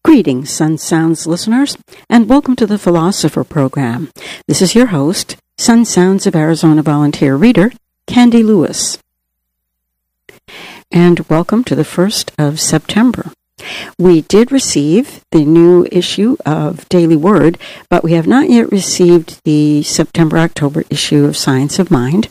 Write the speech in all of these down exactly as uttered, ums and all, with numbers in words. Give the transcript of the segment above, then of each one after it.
Greetings, Sun Sounds listeners, and welcome to the Philosopher Program. This is your host, Sun Sounds of Arizona volunteer reader, Candy Lewis. And welcome to the first of September. We did receive the new issue of Daily Word, but we have not yet received the September-October issue of Science of Mind.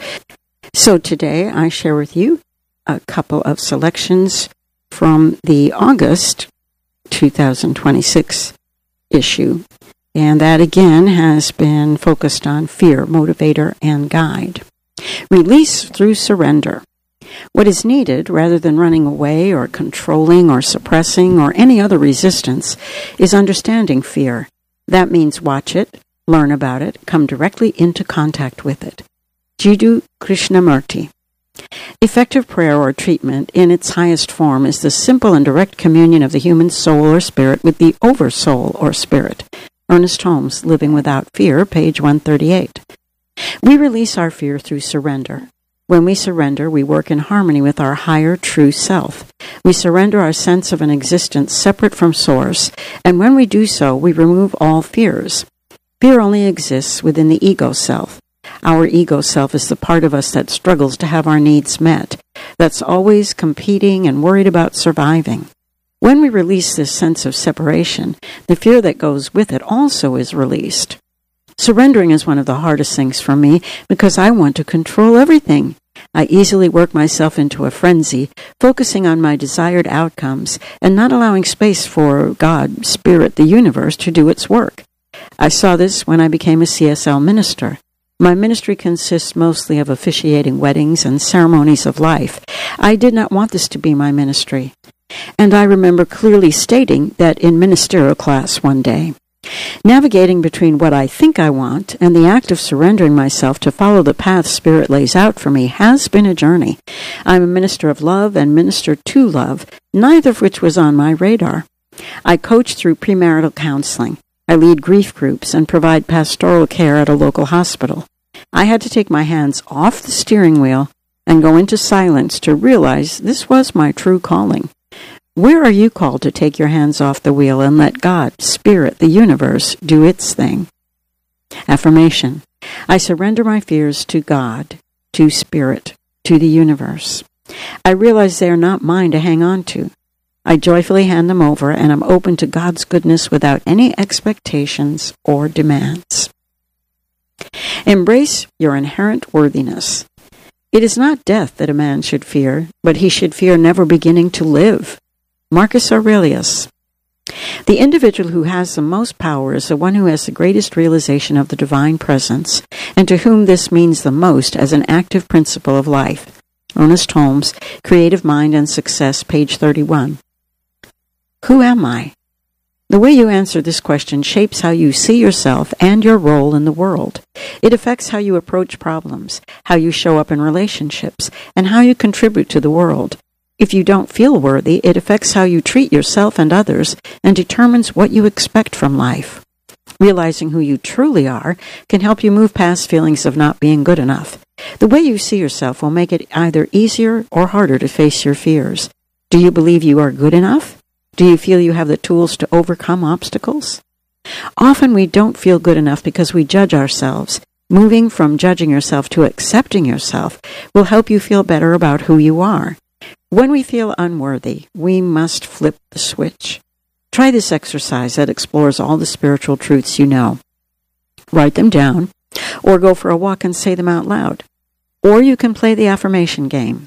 So today I share with you a couple of selections from the August two thousand twenty-six issue. And that again has been focused on fear, motivator, and guide. Release through surrender. What is needed, rather than running away or controlling or suppressing or any other resistance, is understanding fear. That means watch it, learn about it, come directly into contact with it. Jiddu Krishnamurti. Effective prayer or treatment in its highest form is the simple and direct communion of the human soul or spirit with the oversoul or spirit. Ernest Holmes, Living Without Fear, page one thirty-eight. We release our fear through surrender. When we surrender, we work in harmony with our higher true self. We surrender our sense of an existence separate from source, and when we do so, we remove all fears. Fear only exists within the ego self. Our ego self is the part of us that struggles to have our needs met, that's always competing and worried about surviving. When we release this sense of separation, the fear that goes with it also is released. Surrendering is one of the hardest things for me because I want to control everything. I easily work myself into a frenzy, focusing on my desired outcomes and not allowing space for God, Spirit, the universe to do its work. I saw this when I became a C S L minister. My ministry consists mostly of officiating weddings and ceremonies of life. I did not want this to be my ministry. And I remember clearly stating that in ministerial class one day. Navigating between what I think I want and the act of surrendering myself to follow the path Spirit lays out for me has been a journey. I'm a minister of love and minister to love, neither of which was on my radar. I coach through premarital counseling. I lead grief groups and provide pastoral care at a local hospital. I had to take my hands off the steering wheel and go into silence to realize this was my true calling. Where are you called to take your hands off the wheel and let God, Spirit, the universe, do its thing? Affirmation. I surrender my fears to God, to Spirit, to the universe. I realize they are not mine to hang on to. I joyfully hand them over, and I'm open to God's goodness without any expectations or demands. Embrace your inherent worthiness. It is not death that a man should fear, but he should fear never beginning to live. Marcus Aurelius. The individual who has the most power is the one who has the greatest realization of the divine presence, and to whom this means the most as an active principle of life. Ernest Holmes, Creative Mind and Success, page thirty-one. Who am I? The way you answer this question shapes how you see yourself and your role in the world. It affects how you approach problems, how you show up in relationships, and how you contribute to the world. If you don't feel worthy, it affects how you treat yourself and others and determines what you expect from life. Realizing who you truly are can help you move past feelings of not being good enough. The way you see yourself will make it either easier or harder to face your fears. Do you believe you are good enough? Do you feel you have the tools to overcome obstacles? Often we don't feel good enough because we judge ourselves. Moving from judging yourself to accepting yourself will help you feel better about who you are. When we feel unworthy, we must flip the switch. Try this exercise that explores all the spiritual truths you know. Write them down, or go for a walk and say them out loud. Or you can play the affirmation game.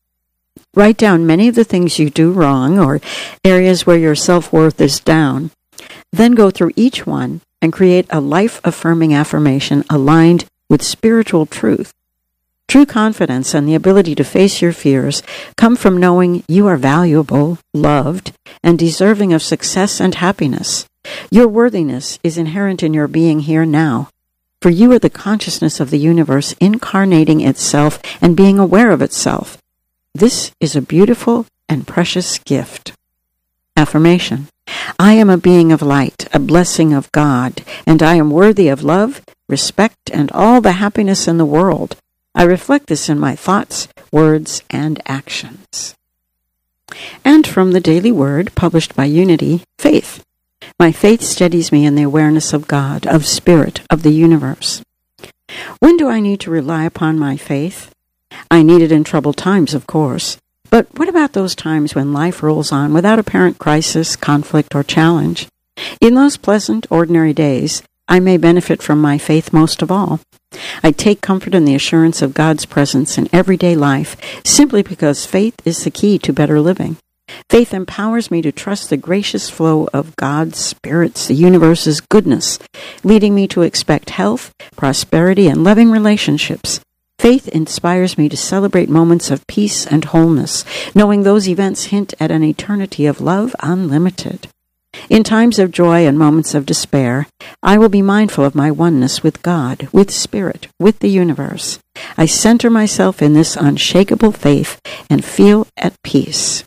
Write down many of the things you do wrong or areas where your self-worth is down. Then go through each one and create a life-affirming affirmation aligned with spiritual truth. True confidence and the ability to face your fears come from knowing you are valuable, loved, and deserving of success and happiness. Your worthiness is inherent in your being here now, for you are the consciousness of the universe incarnating itself and being aware of itself. This is a beautiful and precious gift. Affirmation. I am a being of light, a blessing of God, and I am worthy of love, respect, and all the happiness in the world. I reflect this in my thoughts, words, and actions. And from the Daily Word, published by Unity, Faith. My faith steadies me in the awareness of God, of Spirit, of the universe. When do I need to rely upon my faith? I need it in troubled times, of course. But what about those times when life rolls on without apparent crisis, conflict, or challenge? In those pleasant, ordinary days, I may benefit from my faith most of all. I take comfort in the assurance of God's presence in everyday life simply because faith is the key to better living. Faith empowers me to trust the gracious flow of God's spirits, the universe's goodness, leading me to expect health, prosperity, and loving relationships. Faith inspires me to celebrate moments of peace and wholeness, knowing those events hint at an eternity of love unlimited. In times of joy and moments of despair, I will be mindful of my oneness with God, with Spirit, with the universe. I center myself in this unshakable faith and feel at peace.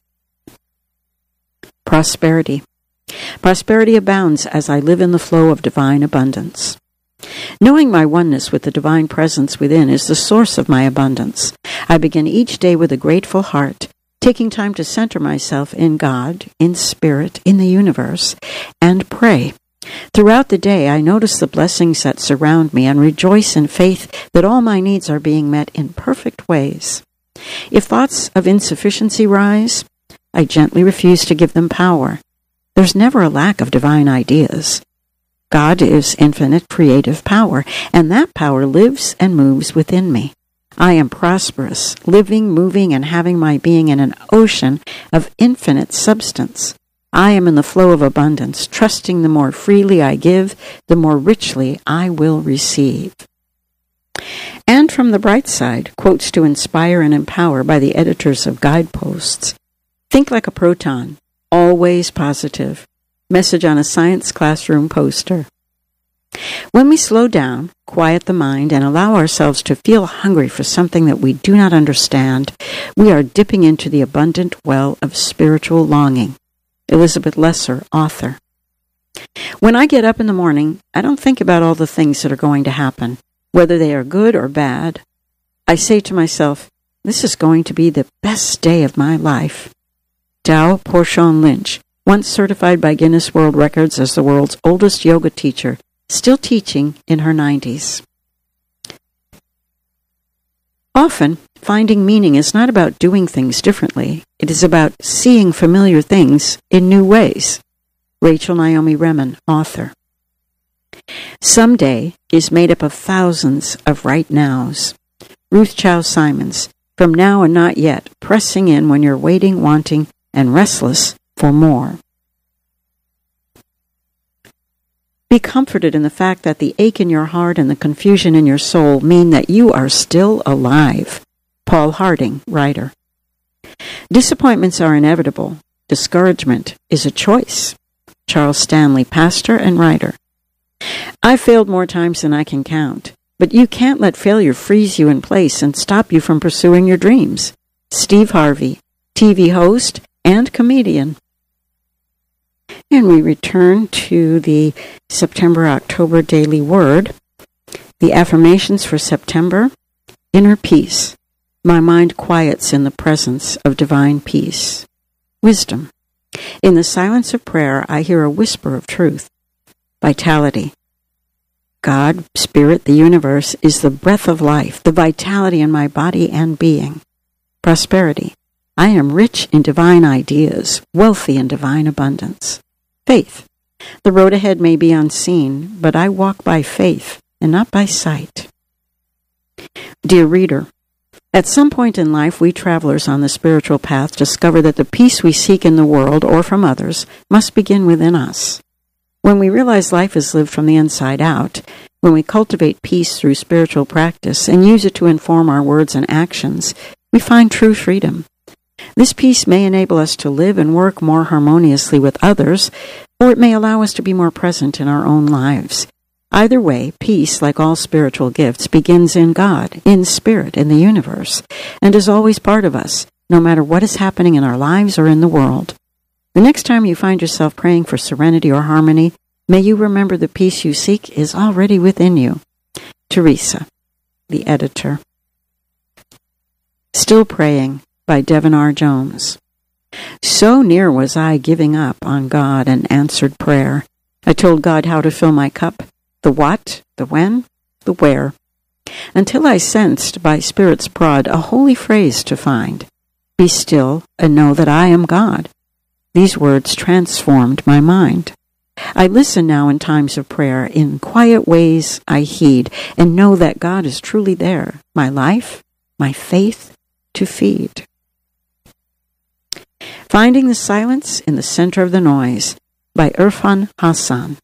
Prosperity. Prosperity abounds as I live in the flow of divine abundance. Knowing my oneness with the divine presence within is the source of my abundance. I begin each day with a grateful heart, taking time to center myself in God, in Spirit, in the universe, and pray. Throughout the day, I notice the blessings that surround me and rejoice in faith that all my needs are being met in perfect ways. If thoughts of insufficiency rise, I gently refuse to give them power. There's never a lack of divine ideas. God is infinite creative power, and that power lives and moves within me. I am prosperous, living, moving, and having my being in an ocean of infinite substance. I am in the flow of abundance, trusting the more freely I give, the more richly I will receive. And from the bright side, quotes to inspire and empower by the editors of Guideposts. Think like a proton, always positive. Message on a science classroom poster. When we slow down, quiet the mind, and allow ourselves to feel hungry for something that we do not understand, we are dipping into the abundant well of spiritual longing. Elizabeth Lesser, author. When I get up in the morning, I don't think about all the things that are going to happen, whether they are good or bad. I say to myself, this is going to be the best day of my life. Tao Porchon Lynch, once certified by Guinness World Records as the world's oldest yoga teacher, still teaching in her nineties. Often, finding meaning is not about doing things differently. It is about seeing familiar things in new ways. Rachel Naomi Remen, author. Someday is made up of thousands of right nows. Ruth Chow Simons, from now and not yet, pressing in when you're waiting, wanting, and restless for more. Be comforted in the fact that the ache in your heart and the confusion in your soul mean that you are still alive. Paul Harding, writer. Disappointments are inevitable. Discouragement is a choice. Charles Stanley, pastor and writer. I've failed more times than I can count, but you can't let failure freeze you in place and stop you from pursuing your dreams. Steve Harvey, T V host and comedian. And we return to the September-October Daily Word. The affirmations for September: inner peace. My mind quiets in the presence of divine peace. Wisdom. In the silence of prayer, I hear a whisper of truth. Vitality. God, Spirit, the universe, is the breath of life, the vitality in my body and being. Prosperity. I am rich in divine ideas, wealthy in divine abundance. Faith. The road ahead may be unseen, but I walk by faith and not by sight. Dear reader, at some point in life, we travelers on the spiritual path discover that the peace we seek in the world or from others must begin within us. When we realize life is lived from the inside out, when we cultivate peace through spiritual practice and use it to inform our words and actions, we find true freedom. This peace may enable us to live and work more harmoniously with others, or it may allow us to be more present in our own lives. Either way, peace, like all spiritual gifts, begins in God, in Spirit, in the universe, and is always part of us, no matter what is happening in our lives or in the world. The next time you find yourself praying for serenity or harmony, may you remember the peace you seek is already within you. Teresa, the editor. Still Praying, by Devin R. Jones. So near was I giving up on God and answered prayer. I told God how to fill my cup, the what, the when, the where, until I sensed by Spirit's prod a holy phrase to find. Be still and know that I am God. These words transformed my mind. I listen now in times of prayer. In quiet ways I heed and know that God is truly there, my life, my faith to feed. Finding the Silence in the Center of the Noise by Irfan Hassan.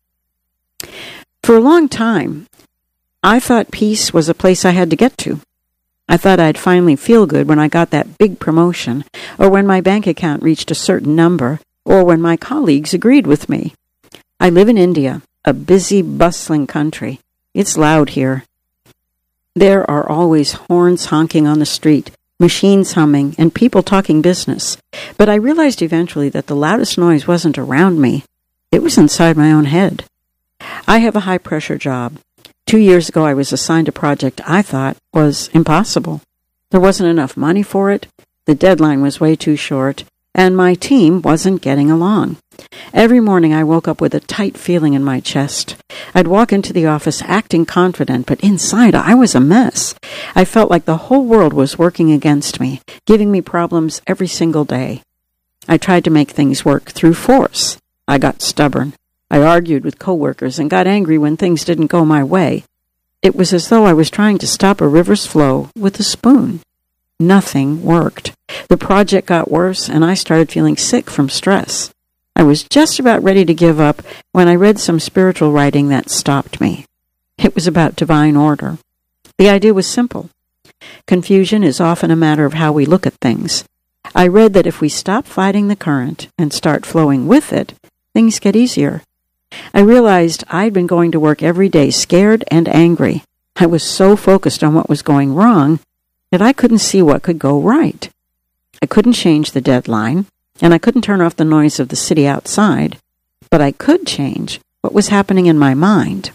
For a long time, I thought peace was a place I had to get to. I thought I'd finally feel good when I got that big promotion, or when my bank account reached a certain number, or when my colleagues agreed with me. I live in India, a busy, bustling country. It's loud here. There are always horns honking on the street, machines humming, and people talking business. But I realized eventually that the loudest noise wasn't around me. It was inside my own head. I have a high-pressure job. Two years ago, I was assigned a project I thought was impossible. There wasn't enough money for it, the deadline was way too short, and my team wasn't getting along. Every morning I woke up with a tight feeling in my chest. I'd walk into the office acting confident, but inside I was a mess. I felt like the whole world was working against me, giving me problems every single day. I tried to make things work through force. I got stubborn. I argued with coworkers and got angry when things didn't go my way. It was as though I was trying to stop a river's flow with a spoon. Nothing worked. The project got worse, and I started feeling sick from stress. I was just about ready to give up when I read some spiritual writing that stopped me. It was about divine order. The idea was simple. Confusion is often a matter of how we look at things. I read that if we stop fighting the current and start flowing with it, things get easier. I realized I'd been going to work every day scared and angry. I was so focused on what was going wrong that I couldn't see what could go right. I couldn't change the deadline, and I couldn't turn off the noise of the city outside, but I could change what was happening in my mind.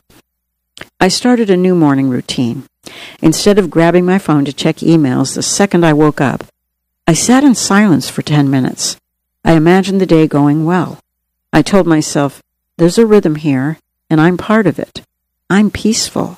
I started a new morning routine. Instead of grabbing my phone to check emails the second I woke up, I sat in silence for ten minutes. I imagined the day going well. I told myself, there's a rhythm here, and I'm part of it. I'm peaceful.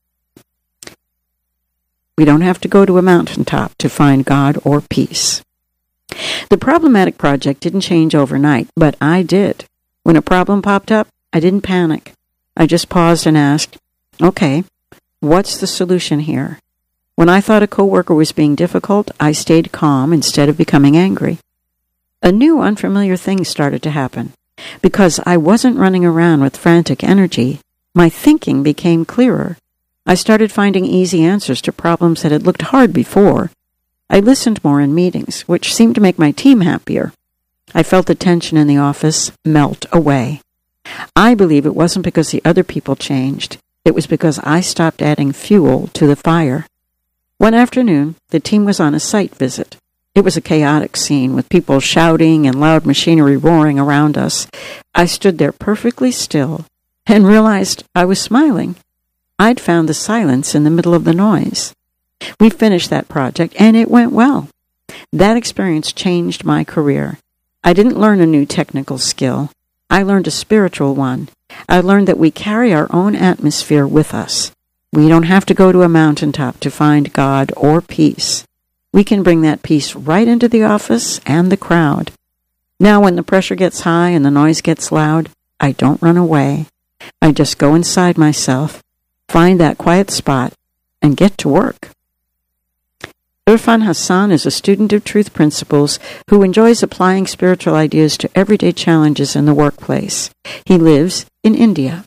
We don't have to go to a mountaintop to find God or peace. The problematic project didn't change overnight, but I did. When a problem popped up, I didn't panic. I just paused and asked, okay, what's the solution here? When I thought a coworker was being difficult, I stayed calm instead of becoming angry. A new unfamiliar thing started to happen. Because I wasn't running around with frantic energy, my thinking became clearer. I started finding easy answers to problems that had looked hard before. I listened more in meetings, which seemed to make my team happier. I felt the tension in the office melt away. I believe it wasn't because the other people changed. It was because I stopped adding fuel to the fire. One afternoon, the team was on a site visit. It was a chaotic scene with people shouting and loud machinery roaring around us. I stood there perfectly still and realized I was smiling. I'd found the silence in the middle of the noise. We finished that project, and it went well. That experience changed my career. I didn't learn a new technical skill. I learned a spiritual one. I learned that we carry our own atmosphere with us. We don't have to go to a mountaintop to find God or peace. We can bring that peace right into the office and the crowd. Now, when the pressure gets high and the noise gets loud, I don't run away. I just go inside myself, find that quiet spot, and get to work. Irfan Hassan is a student of truth principles who enjoys applying spiritual ideas to everyday challenges in the workplace. He lives in India.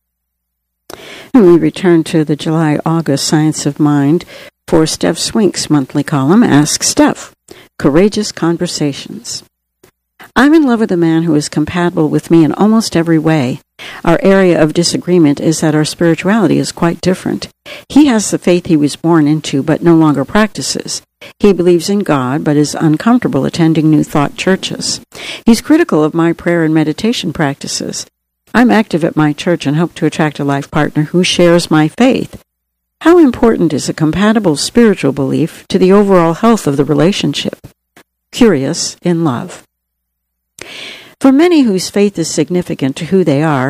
We return to the July-August Science of Mind for Steph Swink's monthly column, Ask Steph, Courageous Conversations. I'm in love with a man who is compatible with me in almost every way. Our area of disagreement is that our spirituality is quite different. He has the faith he was born into but no longer practices. He believes in God but is uncomfortable attending New Thought churches. He's critical of my prayer and meditation practices. I'm active at my church and hope to attract a life partner who shares my faith. How important is a compatible spiritual belief to the overall health of the relationship? Curious in love. For many whose faith is significant to who they are,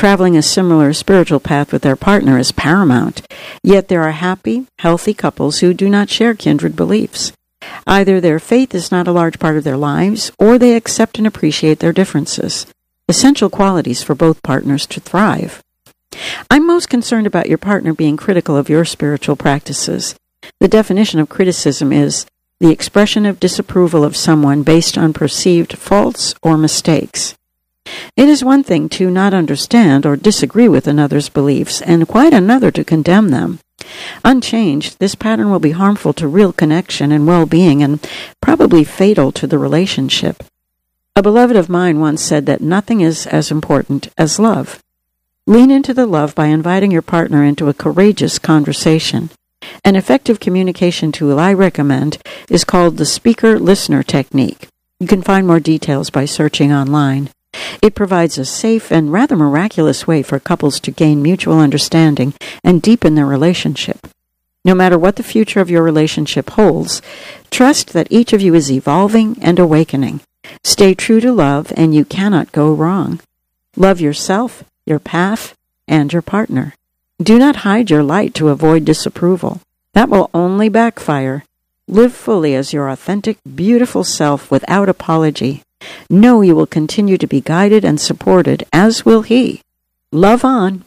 Traveling a similar spiritual path with their partner is paramount. Yet there are happy, healthy couples who do not share kindred beliefs. Either their faith is not a large part of their lives, or they accept and appreciate their differences, essential qualities for both partners to thrive. I'm most concerned about your partner being critical of your spiritual practices. The definition of criticism is the expression of disapproval of someone based on perceived faults or mistakes. It is one thing to not understand or disagree with another's beliefs, and quite another to condemn them. Unchanged, this pattern will be harmful to real connection and well-being, and probably fatal to the relationship. A beloved of mine once said that nothing is as important as love. Lean into the love by inviting your partner into a courageous conversation. An effective communication tool I recommend is called the speaker-listener technique. You can find more details by searching online. It provides a safe and rather miraculous way for couples to gain mutual understanding and deepen their relationship. No matter what the future of your relationship holds, trust that each of you is evolving and awakening. Stay true to love, and you cannot go wrong. Love yourself, your path, and your partner. Do not hide your light to avoid disapproval. That will only backfire. Live fully as your authentic, beautiful self without apology. Know you will continue to be guided and supported, as will he. Love on.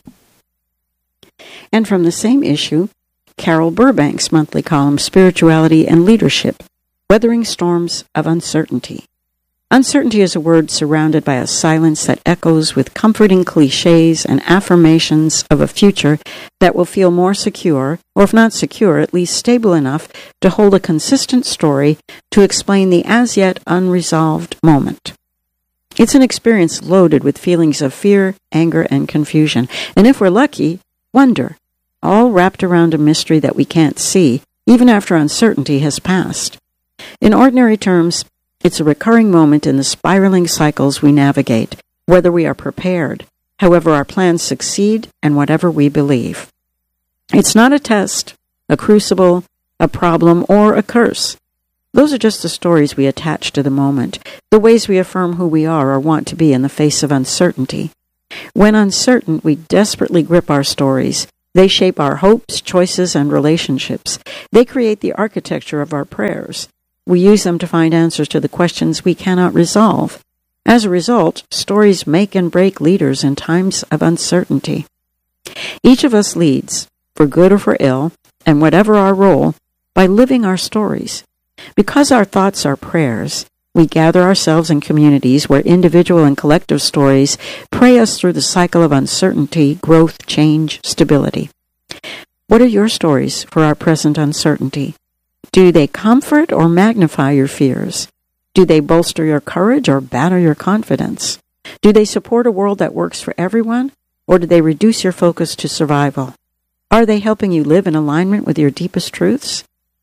And from the same issue, Carol Burbank's monthly column, Spirituality and Leadership, Weathering Storms of Uncertainty. Uncertainty is a word surrounded by a silence that echoes with comforting cliches and affirmations of a future that will feel more secure, or if not secure, at least stable enough to hold a consistent story to explain the as-yet unresolved moment. It's an experience loaded with feelings of fear, anger, and confusion, and if we're lucky, wonder, all wrapped around a mystery that we can't see, even after uncertainty has passed. In ordinary terms, it's a recurring moment in the spiraling cycles we navigate, whether we are prepared, however our plans succeed, and whatever we believe. It's not a test, a crucible, a problem, or a curse. Those are just the stories we attach to the moment, the ways we affirm who we are or want to be in the face of uncertainty. When uncertain, we desperately grip our stories. They shape our hopes, choices, and relationships. They create the architecture of our prayers. We use them to find answers to the questions we cannot resolve. As a result, stories make and break leaders in times of uncertainty. Each of us leads, for good or for ill, and whatever our role, by living our stories. Because our thoughts are prayers, we gather ourselves in communities where individual and collective stories pray us through the cycle of uncertainty, growth, change, stability. What are your stories for our present uncertainty? Do they comfort or magnify your fears? Do they bolster your courage or batter your confidence? Do they support a world that works for everyone, or do they reduce your focus to survival? Are they helping you live in alignment with your deepest truths?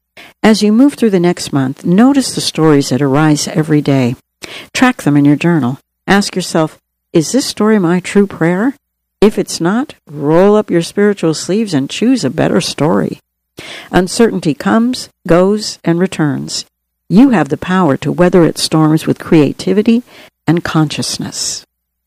As you move through the next month, notice the stories that arise every day. Track them in your journal. Ask yourself, is this story my true prayer? If it's not, roll up your spiritual sleeves and choose a better story. Uncertainty comes, goes, and returns. You have the power to weather its storms with creativity and consciousness.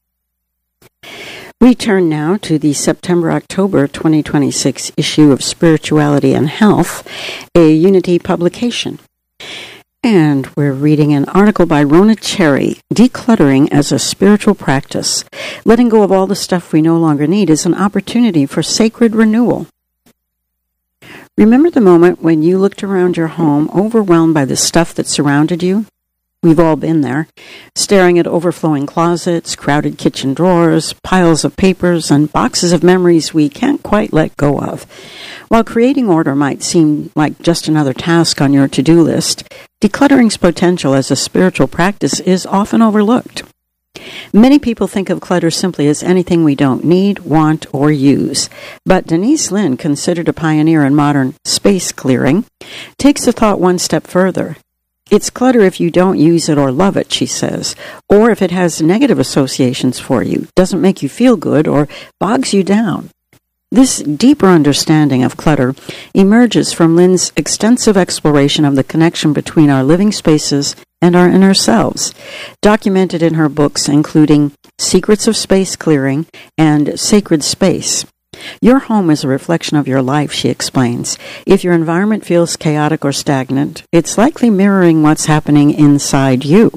We turn now to the September-October twenty twenty-six issue of Spirituality and Health, a Unity publication. And we're reading an article by Rona Cherry, Decluttering as a Spiritual Practice. Letting go of all the stuff we no longer need is an opportunity for sacred renewal. Remember the moment when you looked around your home, overwhelmed by the stuff that surrounded you? We've all been there, staring at overflowing closets, crowded kitchen drawers, piles of papers, and boxes of memories we can't quite let go of. While creating order might seem like just another task on your to-do list, decluttering's potential as a spiritual practice is often overlooked. Many people think of clutter simply as anything we don't need, want, or use. But Denise Linn, considered a pioneer in modern space clearing, takes the thought one step further. It's clutter if you don't use it or love it, she says, or if it has negative associations for you, doesn't make you feel good, or bogs you down. This deeper understanding of clutter emerges from Lynn's extensive exploration of the connection between our living spaces and our inner selves, documented in her books including Secrets of Space Clearing and Sacred Space. Your home is a reflection of your life, she explains. If your environment feels chaotic or stagnant, it's likely mirroring what's happening inside you.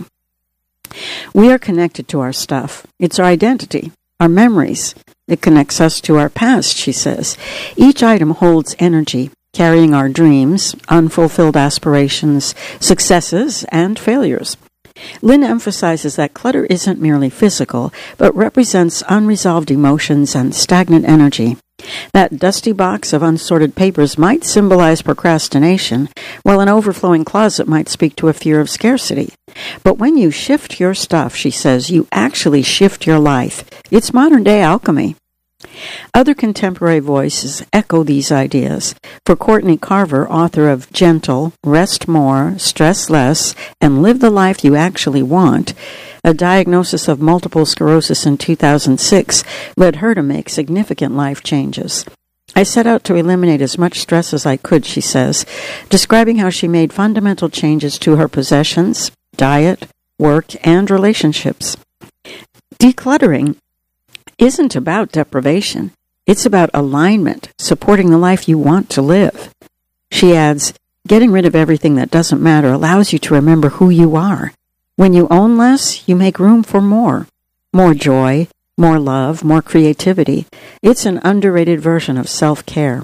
We are connected to our stuff. It's our identity, our memories. It connects us to our past, she says. Each item holds energy, carrying our dreams, unfulfilled aspirations, successes, and failures. Lynn emphasizes that clutter isn't merely physical, but represents unresolved emotions and stagnant energy. That dusty box of unsorted papers might symbolize procrastination, while an overflowing closet might speak to a fear of scarcity. But when you shift your stuff, she says, you actually shift your life. It's modern-day alchemy. Other contemporary voices echo these ideas. For Courtney Carver, author of Gentle, Rest More, Stress Less, and Live the Life You Actually Want, a diagnosis of multiple sclerosis in two thousand six led her to make significant life changes. I set out to eliminate as much stress as I could, she says, describing how she made fundamental changes to her possessions, diet, work, and relationships. Decluttering isn't about deprivation. It's about alignment, supporting the life you want to live. She adds, getting rid of everything that doesn't matter allows you to remember who you are. When you own less, you make room for more. More joy, more love, more creativity. It's an underrated version of self-care.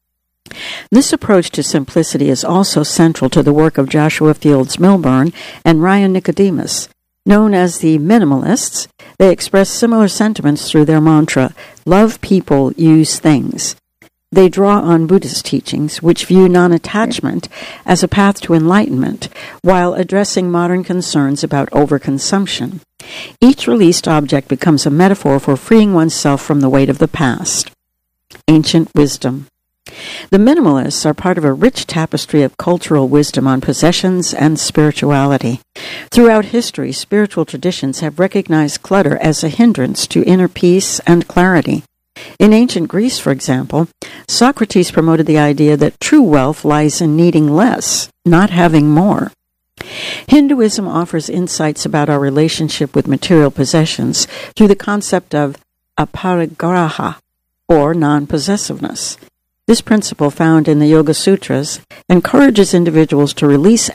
This approach to simplicity is also central to the work of Joshua Fields Milburn and Ryan Nicodemus. Known as the Minimalists, they express similar sentiments through their mantra, love people, use things. They draw on Buddhist teachings, which view non-attachment as a path to enlightenment, while addressing modern concerns about overconsumption. Each released object becomes a metaphor for freeing oneself from the weight of the past. Ancient wisdom. The minimalists are part of a rich tapestry of cultural wisdom on possessions and spirituality. Throughout history, spiritual traditions have recognized clutter as a hindrance to inner peace and clarity. In ancient Greece, for example, Socrates promoted the idea that true wealth lies in needing less, not having more. Hinduism offers insights about our relationship with material possessions through the concept of aparigraha, or non-possessiveness. This principle, found in the Yoga Sutras, encourages individuals to release